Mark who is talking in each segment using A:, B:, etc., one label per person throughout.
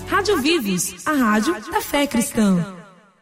A: Rádio Vivos, a rádio da fé cristã.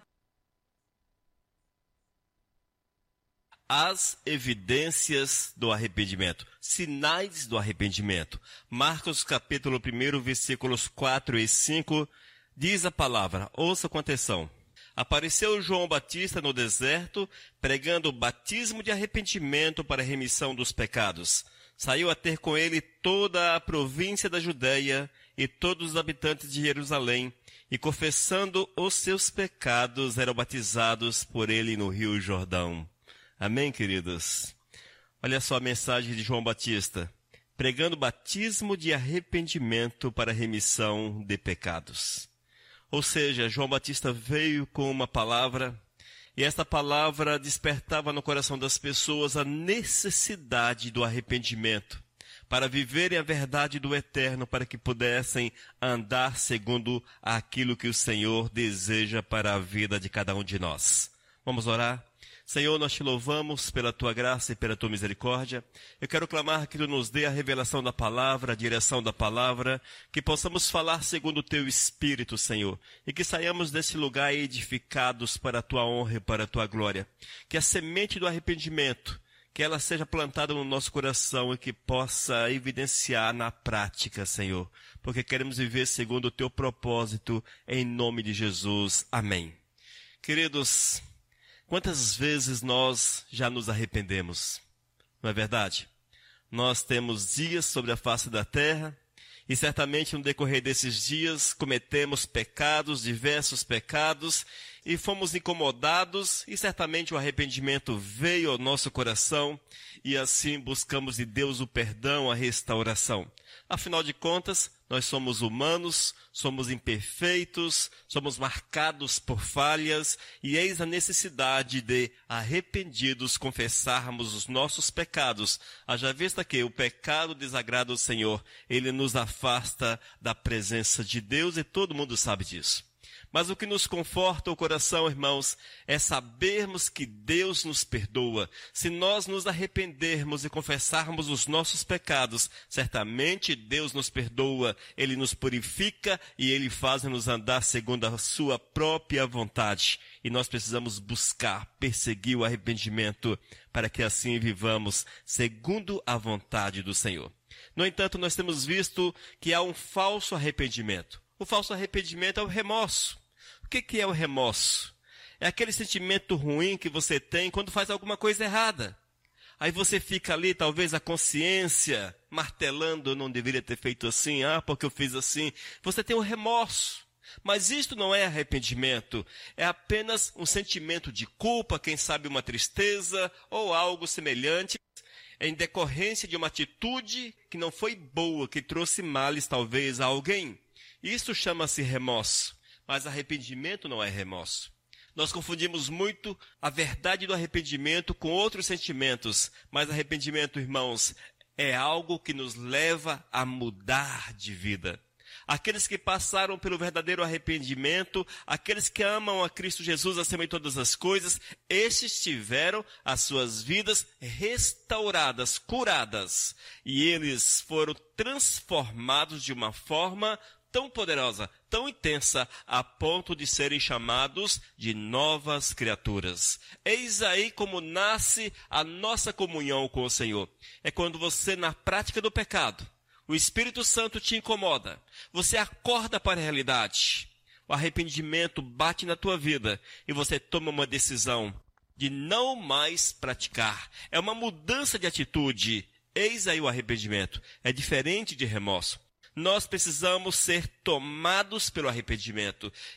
B: As evidências do arrependimento, sinais do arrependimento. Marcos capítulo 1, versículos 4 e 5, diz a palavra, ouça com atenção. Apareceu João Batista no deserto, pregando o batismo de arrependimento para a remissão dos pecados. Saiu a ter com ele toda a província da Judeia e todos os habitantes de Jerusalém, e confessando os seus pecados, eram batizados por ele no Rio Jordão. Amém, queridos? Olha só a mensagem de João Batista, pregando batismo de arrependimento para a remissão de pecados. Ou seja, João Batista veio com uma palavra, e esta palavra despertava no coração das pessoas a necessidade do arrependimento, para viverem a verdade do eterno, para que pudessem andar segundo aquilo que o Senhor deseja para a vida de cada um de nós. Vamos orar? Senhor, nós te louvamos pela tua graça e pela tua misericórdia. Eu quero clamar que tu nos dê a revelação da palavra, a direção da palavra, que possamos falar segundo o teu Espírito, Senhor, e que saiamos desse lugar edificados para a tua honra e para a tua glória. Que a semente do arrependimento, que ela seja plantada no nosso coração e que possa evidenciar na prática, Senhor, porque queremos viver segundo o teu propósito, em nome de Jesus. Amém. Queridos, quantas vezes nós já nos arrependemos? Não é verdade? Nós temos dias sobre a face da terra e certamente no decorrer desses dias cometemos pecados, diversos pecados, e fomos incomodados e certamente o arrependimento veio ao nosso coração e assim buscamos de Deus o perdão, a restauração. Afinal de contas, nós somos humanos, somos imperfeitos, somos marcados por falhas e eis a necessidade de, arrependidos, confessarmos os nossos pecados. Haja vista que o pecado desagrada o Senhor, ele nos afasta da presença de Deus e todo mundo sabe disso. Mas o que nos conforta o coração, irmãos, é sabermos que Deus nos perdoa. Se nós nos arrependermos e confessarmos os nossos pecados, certamente Deus nos perdoa, Ele nos purifica e Ele faz-nos andar segundo a sua própria vontade. E nós precisamos buscar, perseguir o arrependimento para que assim vivamos segundo a vontade do Senhor. No entanto, nós temos visto que há um falso arrependimento. O falso arrependimento é o remorso. O que é o remorso? É aquele sentimento ruim que você tem quando faz alguma coisa errada. Aí você fica ali, talvez a consciência, martelando, não deveria ter feito assim, porque eu fiz assim. Você tem um remorso. Mas isto não é arrependimento, é apenas um sentimento de culpa, quem sabe uma tristeza ou algo semelhante, em decorrência de uma atitude que não foi boa, que trouxe males talvez a alguém. Isso chama-se remorso. Mas arrependimento não é remorso. Nós confundimos muito a verdade do arrependimento com outros sentimentos. Mas arrependimento, irmãos, é algo que nos leva a mudar de vida. Aqueles que passaram pelo verdadeiro arrependimento, aqueles que amam a Cristo Jesus acima de todas as coisas, estes tiveram as suas vidas restauradas, curadas. E eles foram transformados de uma forma tão poderosa, tão intensa, a ponto de serem chamados de novas criaturas. Eis aí como nasce a nossa comunhão com o Senhor. É quando você, na prática do pecado, o Espírito Santo te incomoda, você acorda para a realidade, o arrependimento bate na tua vida e você toma uma decisão de não mais praticar. É uma mudança de atitude. Eis aí o arrependimento. É diferente de remorso. Nós precisamos ser tomados pelo arrependimento.